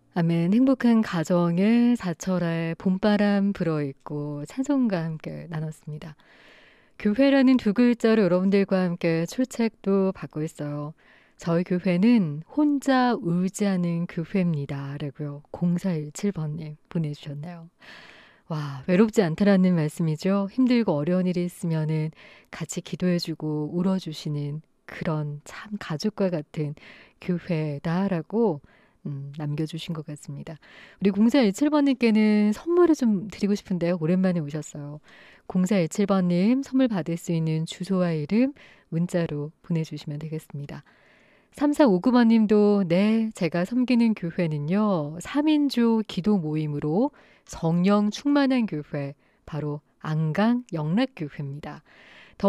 아멘. 행복한 가정에 사철에 봄바람 불어있고 찬송과 함께 나눴습니다. 교회라는 두 글자로 여러분들과 함께 출첵도 받고 있어요. 저희 교회는 혼자 울지 않은 교회입니다. 라고요. 0417번님 보내주셨네요. 와, 외롭지 않다라는 말씀이죠. 힘들고 어려운 일이 있으면은 같이 기도해주고 울어주시는 그런 참 가족과 같은 교회다라고 남겨주신 것 같습니다. 우리 0417번님께는 선물을 좀 드리고 싶은데요. 오랜만에 오셨어요. 0417번님 선물 받을 수 있는 주소와 이름 문자로 보내주시면 되겠습니다. 3459번님도 네, 제가 섬기는 교회는요. 3인조 기도 모임으로 성령 충만한 교회, 바로 안강 영락교회입니다.